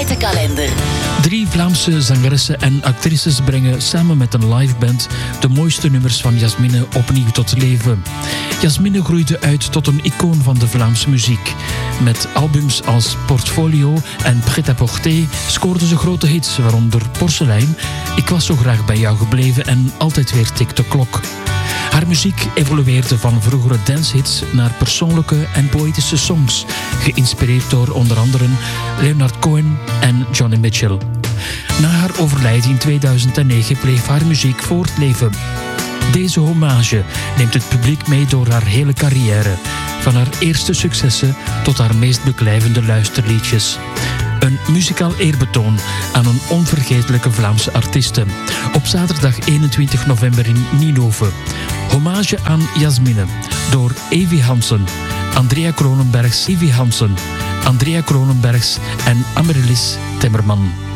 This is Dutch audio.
concertenkalender. 3 Vlaamse zangeressen en actrices brengen samen met een liveband de mooiste nummers van Jasmine opnieuw tot leven. Jasmine groeide uit tot een icoon van de Vlaamse muziek. Met albums als Portfolio en Prêt-à-porter scoorde ze grote hits, waaronder Porselein, Ik was zo graag bij jou gebleven en Altijd weer tik de klok. Haar muziek evolueerde van vroegere dancehits naar persoonlijke en poëtische songs, geïnspireerd door onder andere Leonard Cohen en Johnny Mitchell. Na haar overlijden in 2009 bleef haar muziek voortleven. Deze hommage neemt het publiek mee door haar hele carrière, van haar eerste successen tot haar meest beklijvende luisterliedjes. Een muzikaal eerbetoon aan een onvergetelijke Vlaamse artieste. Op zaterdag 21 november in Ninove. Hommage aan Jasmine door Evie Hansen, Andrea Kronenbergs en Amaryllis Timmerman.